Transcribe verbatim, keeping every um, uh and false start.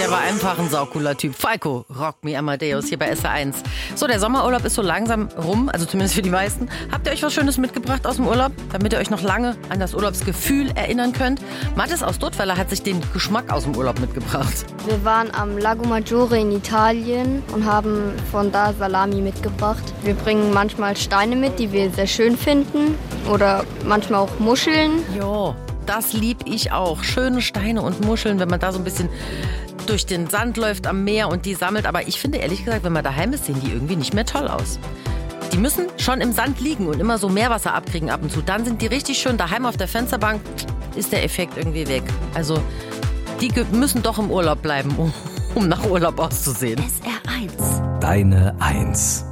der war einfach ein saucooler Typ. Falco, Rock Me Amadeus hier bei S R eins. So, der Sommerurlaub ist so langsam rum, also zumindest für die meisten. Habt ihr euch was Schönes mitgebracht aus dem Urlaub, damit ihr euch noch lange an das Urlaubsgefühl erinnern könnt? Mathis aus Duttweiler hat sich den Geschmack aus dem Urlaub mitgebracht. Wir waren am Lago Maggiore in Italien und haben von da Salami mitgebracht. Wir bringen manchmal Steine mit, die wir sehr schön finden, oder manchmal auch Muscheln. Jo, das lieb ich auch. Schöne Steine und Muscheln, wenn man da so ein bisschen durch den Sand läuft am Meer und die sammelt. Aber ich finde ehrlich gesagt, wenn man daheim ist, sehen die irgendwie nicht mehr toll aus. Die müssen schon im Sand liegen und immer so Meerwasser abkriegen ab und zu. Dann sind die richtig schön daheim auf der Fensterbank, ist der Effekt irgendwie weg. Also die müssen doch im Urlaub bleiben, um, um nach Urlaub auszusehen. S R eins. Deine Eins.